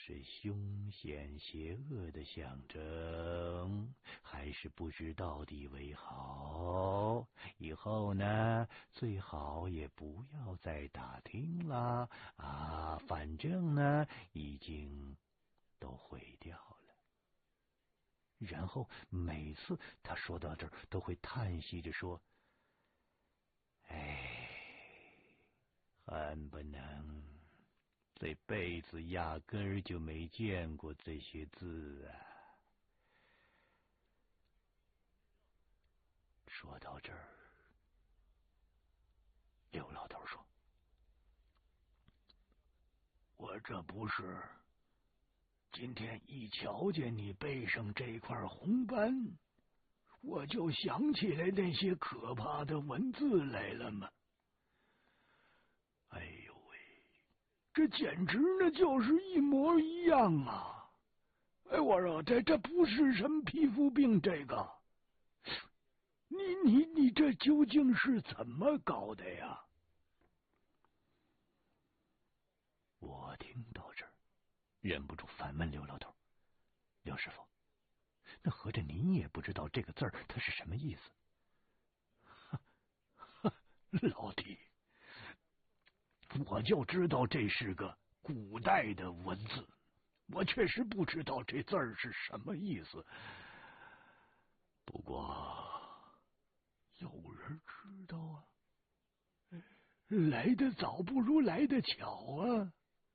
是凶险邪恶的象征，还是不知到底为好。以后呢，最好也不要再打听了啊，反正呢，已经都毁掉了。然后每次他说到这儿，都会叹息着说：“哎，恨不能这辈子压根儿就没见过这些字啊。”说到这儿，刘老头说：“我这不是今天一瞧见你背上这块红斑，我就想起来那些可怕的文字来了吗？哎呦喂，这简直那就是一模一样啊！哎，我说这不是什么皮肤病，这个，你这究竟是怎么搞的呀？”我听到这儿，忍不住反问刘老头：“刘师傅，那合着您也不知道这个字儿它是什么意思？”老弟，我就知道这是个古代的文字，我确实不知道这字儿是什么意思。不过有人知道啊，来得早不如来得巧啊。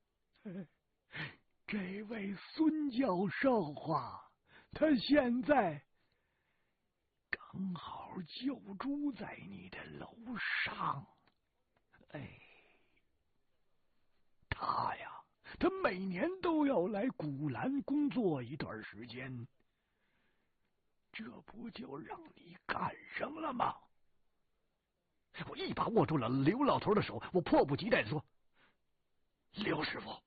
这位孙教授啊，他现在刚好就住在你的楼上。哎，他呀，他每年都要来古兰工作一段时间，这不就让你赶上了吗？我一把握住了刘老头的手，我迫不及待的说：“刘师傅，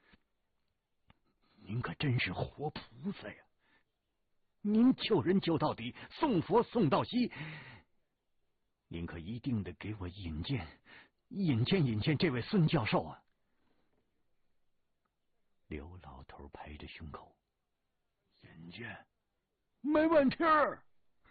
您可真是活菩萨呀！您救人救到底，送佛送到西，您可一定得给我引荐这位孙教授啊！”刘老头拍着胸口：“引荐，没问题儿。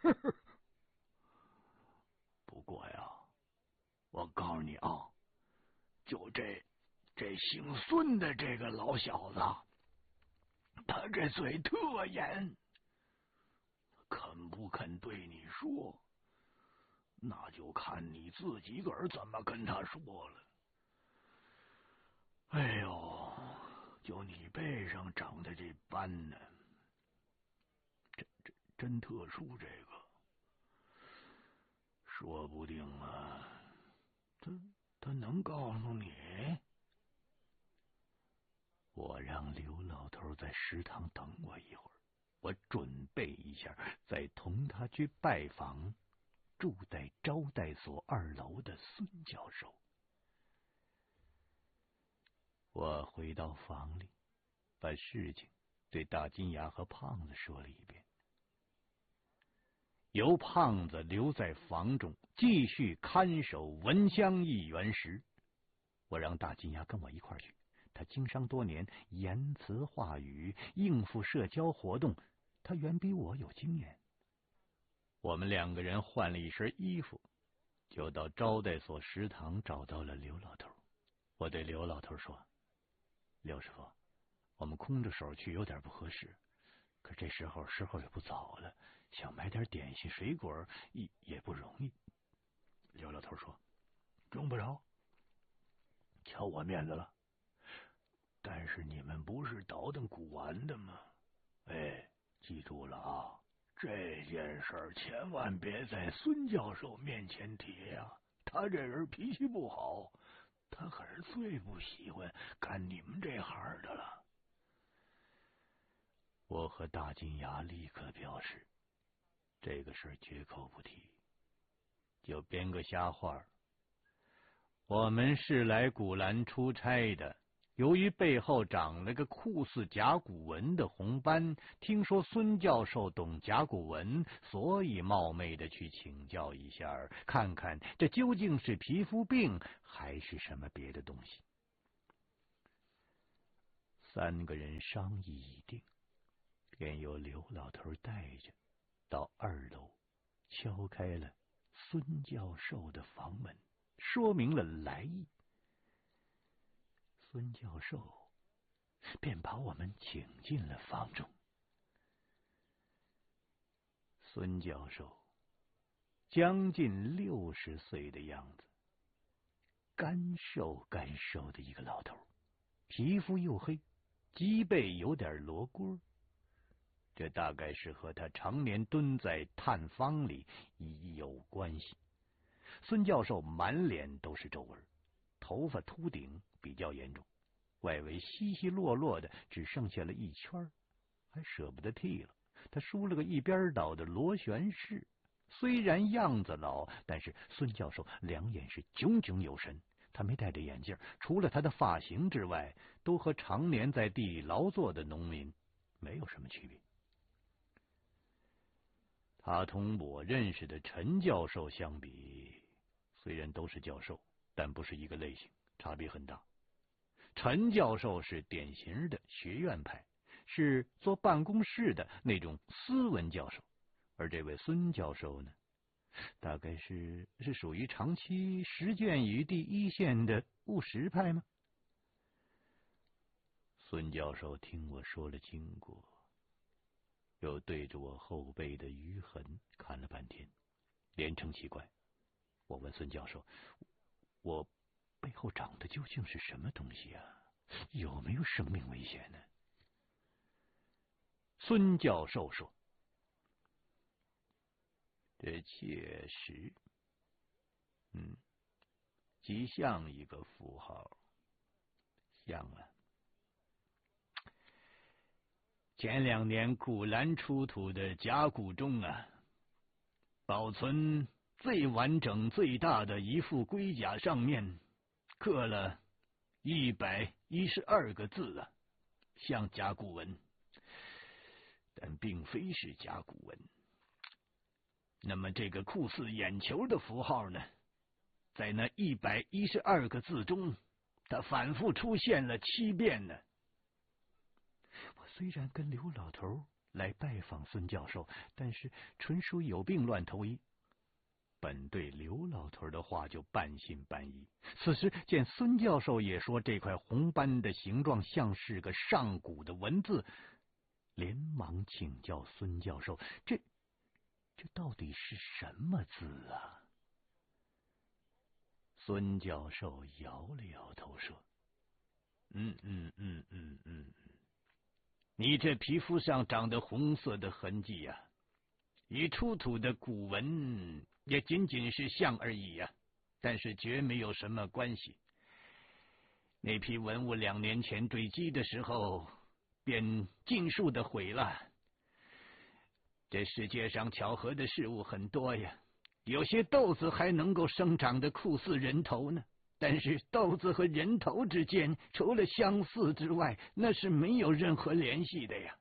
不过呀，我告诉你啊，就这姓孙的这个老小子，他这嘴特严，肯不肯对你说，那就看你自己个儿怎么跟他说了。哎呦，就你背上长的这斑呢，这真特殊，这个说不定啊，他能告诉你。”我让刘老头在食堂等我一会儿，我准备一下，再同他去拜访住在招待所2楼的孙教授。我回到房里，把事情对大金牙和胖子说了一遍，由胖子留在房中继续看守文香一原石。我让大金牙跟我一块儿去，他经商多年，言辞话语应付社交活动，他远比我有经验。我们2个人换了一身衣服，就到招待所食堂找到了刘老头。我对刘老头说：“刘师傅，我们空着手去有点不合适，可这时候也不早了，想买点点心水果也不容易。”刘老头说：“用不着，瞧我面子了。但是你们不是倒腾古玩的吗？哎，记住了啊，这件事儿千万别在孙教授面前提呀，他这人脾气不好，他可是最不喜欢干你们这行的了。”我和大金牙立刻表示，这个事儿绝口不提，就编个瞎话：我们是来古兰出差的，由于背后长了个酷似甲骨文的红斑，听说孙教授懂甲骨文，所以冒昧的去请教一下，看看这究竟是皮肤病还是什么别的东西。 3个人商议已定，便由刘老头带着到2楼，敲开了孙教授的房门，说明了来意。孙教授便把我们请进了房中。孙教授将近60岁的样子，干瘦的一个老头，皮肤黝黑，脊背有点罗锅，这大概是和他常年蹲在炭坊里有关系。孙教授满脸都是皱纹，头发秃顶比较严重，外围稀稀落落的只剩下了一圈，还舍不得剃了。他梳了个一边倒的螺旋式，虽然样子老，但是孙教授两眼是炯炯有神。他没戴着眼镜，除了他的发型之外，都和常年在地里劳作的农民没有什么区别。他同我认识的陈教授相比，虽然都是教授，但不是一个类型，差别很大。陈教授是典型的学院派，是坐办公室的那种斯文教授，而这位孙教授呢，大概是属于长期实践于第一线的务实派吗？孙教授听我说了经过，又对着我后背的淤痕看了半天，连称奇怪。我问孙教授，我背后长的究竟是什么东西啊？有没有生命危险呢？孙教授说，这确实极像一个符号，像啊。前2年古兰出土的甲骨中啊，保存最完整最大的一副龟甲上面刻了112个字啊，像甲骨文，但并非是甲骨文。那么这个酷似眼球的符号呢，在那112个字中，它反复出现了7遍呢。我虽然跟刘老头来拜访孙教授，但是纯属有病乱投医。本对刘老头的话就半信半疑，此时见孙教授也说这块红斑的形状像是个上古的文字，连忙请教孙教授，这到底是什么字啊？孙教授摇了摇头说，你这皮肤上长的红色的痕迹呀，与出土的古文也仅仅是像而已呀，但是绝没有什么关系。那批文物2年前堆积的时候，便尽数的毁了。这世界上巧合的事物很多呀，有些豆子还能够生长的酷似人头呢。但是豆子和人头之间，除了相似之外，那是没有任何联系的呀。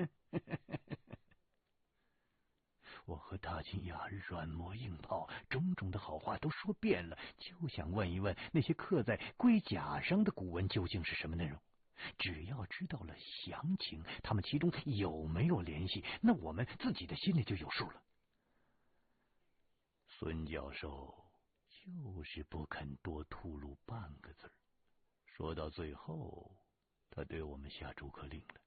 我和大金牙软磨硬泡，种种的好话都说遍了，就想问一问那些刻在龟甲上的古文究竟是什么内容。只要知道了详情，他们其中有没有联系，那我们自己的心里就有数了。孙教授就是不肯多吐露半个字儿，说到最后，他对我们下逐客令了：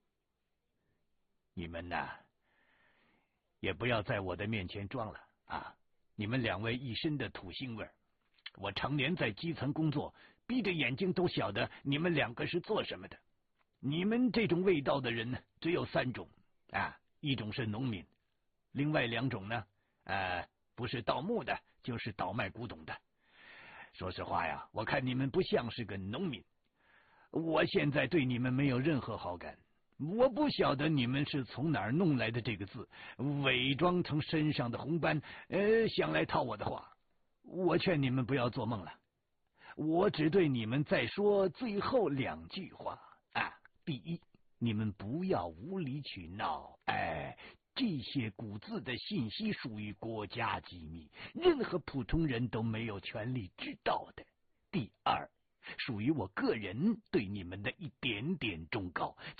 你们呐，也不要在我的面前装了啊！你们2位一身的土腥味儿，我常年在基层工作，闭着眼睛都晓得你们2个是做什么的。你们这种味道的人呢，只有3种啊，一种是农民，另外2种呢，不是盗墓的，就是倒卖古董的。说实话呀，我看你们不像是个农民，我现在对你们没有任何好感。我不晓得你们是从哪儿弄来的这个字，伪装成身上的红斑，想来套我的话。我劝你们不要做梦了，我只对你们再说最后2句话啊。第一，你们不要无理取闹，这些古字的信息属于国家机密，任何普通人都没有权利知道的。第二， 属于我个人对你们的一点点忠告，